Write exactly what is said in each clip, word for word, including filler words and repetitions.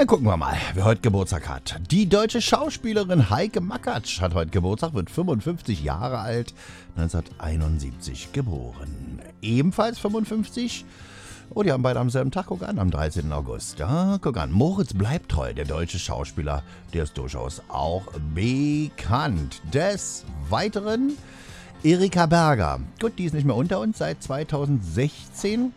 Dann gucken wir mal, wer heute Geburtstag hat. Die deutsche Schauspielerin Heike Makatsch hat heute Geburtstag, wird fünfundfünfzig Jahre alt, neunzehnhunderteinundsiebzig geboren. Ebenfalls fünfundfünfzig. Oh, die haben beide am selben Tag, guck an, am dreizehnten August. Ja, guck an, Moritz Bleibtreu, der deutsche Schauspieler, der ist durchaus auch bekannt. Des Weiteren Erika Berger. Gut, die ist nicht mehr unter uns seit zweitausendsechzehn,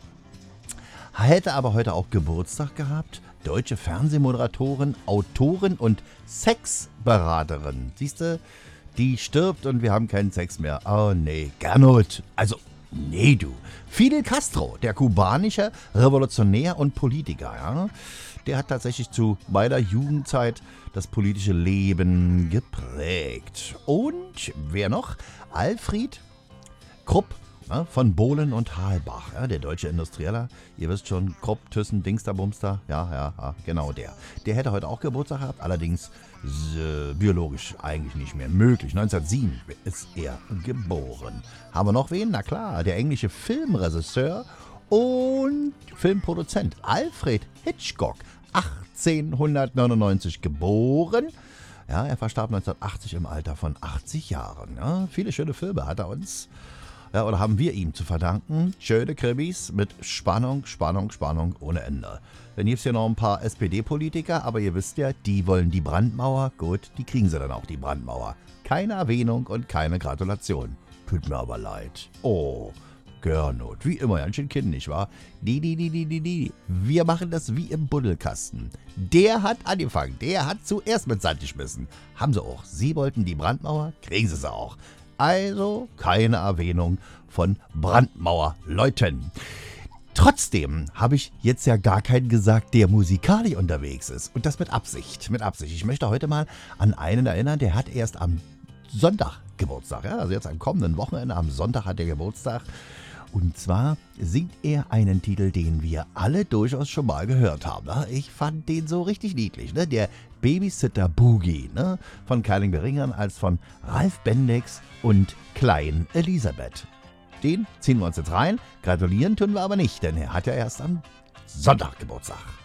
hätte aber heute auch Geburtstag gehabt. Deutsche Fernsehmoderatorin, Autorin und Sexberaterin. Siehst du, die stirbt und wir haben keinen Sex mehr. Oh nee, Gernot. Also, nee du. Fidel Castro, der kubanische Revolutionär und Politiker, ja, der hat tatsächlich zu meiner Jugendzeit das politische Leben geprägt. Und wer noch? Alfred Krupp. Ja, von Bohlen und Halbach, ja, der deutsche Industrieller. Ihr wisst schon, Krupp, Thyssen, Dingster, Bumster. Ja, ja, ja, genau der. Der hätte heute auch Geburtstag gehabt, allerdings äh, biologisch eigentlich nicht mehr möglich. neunzehnhundertsieben ist er geboren. Haben wir noch wen? Na klar, der englische Filmregisseur und Filmproduzent Alfred Hitchcock. achtzehnhundertneunundneunzig geboren. Ja, er verstarb neunzehnhundertachtzig im Alter von achtzig Jahren. Ja, viele schöne Filme hat er uns Ja, oder haben wir ihm zu verdanken. Schöne Krimis mit Spannung, Spannung, Spannung ohne Ende. Dann gibt es hier noch ein paar S P D-Politiker, aber ihr wisst ja, die wollen die Brandmauer. Gut, die kriegen sie dann auch, die Brandmauer. Keine Erwähnung und keine Gratulation. Tut mir aber leid. Oh, Gernot, wie immer, ganz schön Kind, nicht wahr? Die, die, die, die, die, die. Wir machen das wie im Buddelkasten. Der hat angefangen, der hat zuerst mit Sand geschmissen. Haben sie auch. Sie wollten die Brandmauer, kriegen sie sie auch. Also keine Erwähnung von Brandmauerleuten. Trotzdem habe ich jetzt ja gar keinen gesagt, der musikalisch unterwegs ist. Und das mit Absicht. Mit Absicht. Ich möchte heute mal an einen erinnern, der hat erst am Sonntag Geburtstag. Ja? Also jetzt am kommenden Wochenende, am Sonntag hat er Geburtstag. Und zwar singt er einen Titel, den wir alle durchaus schon mal gehört haben. Ich fand den so richtig niedlich. Ne? Der Babysitter Boogie, ne? Von Kerling Beringern als von Ralf Bendix und Klein Elisabeth. Den ziehen wir uns jetzt rein. Gratulieren tun wir aber nicht, denn er hat ja erst am Sonntag Geburtstag.